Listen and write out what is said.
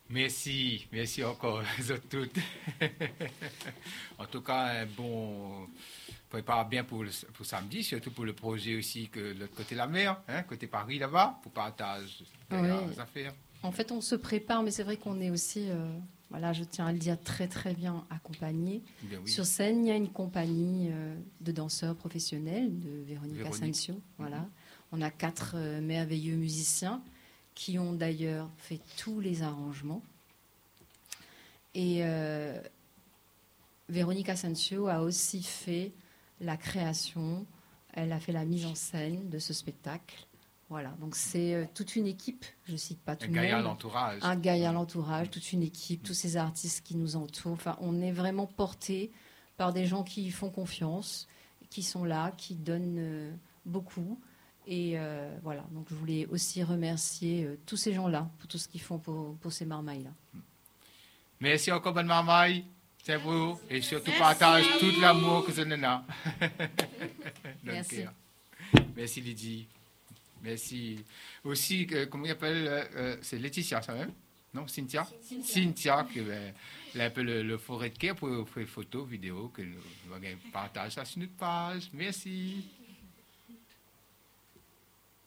Merci, merci encore, vous autres toutes. En tout cas, un bon prépare bien pour samedi, surtout pour le projet aussi que de l'autre côté de la mer, hein, côté Paris là-bas, pour partage Oui. des affaires. En fait, on se prépare, mais c'est vrai qu'on est aussi, voilà, je tiens à le dire, très très bien accompagné. Bien oui. Sur scène, il y a une compagnie de danseurs professionnels, de Véronique Asensio. Voilà. On a 4 merveilleux musiciens qui ont d'ailleurs fait tous les arrangements. Et Véronique Asensio a aussi fait la création, elle a fait la mise en scène de ce spectacle. Voilà, donc c'est toute une équipe, je ne cite pas tout le monde. Un gaillard l'entourage. Un gaillard l'entourage, toute une équipe, tous ces artistes qui nous entourent. Enfin, on est vraiment porté par des gens qui font confiance, qui sont là, qui donnent beaucoup. Et voilà, donc je voulais aussi remercier tous ces gens-là pour tout ce qu'ils font pour ces marmailles-là. Merci encore, bonne marmaille. C'est vous. Et surtout, partage tout l'amour que vous en avez. Merci. Merci, Lydie. Merci. Aussi, comment il appelle c'est Laetitia, ça même? Non, Cynthia? Cynthia, qui elle a un peu le forêt de cœur pour faire photos, vidéos, que nous partage ça sur notre page. Merci.